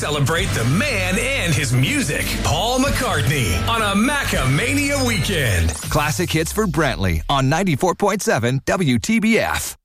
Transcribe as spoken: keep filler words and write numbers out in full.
celebrate the man and his music. Paul McCartney on a Macamania weekend. Classic hits for Brantley on ninety-four point seven W T B F.